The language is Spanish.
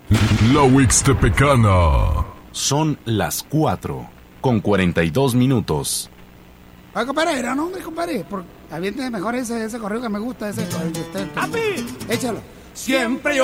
La Huixtepecana. Son las 4:42. Ay, compadre, no, hombre, compadre. Aviente mejor ese correo que me gusta, ese. Échalo. Siempre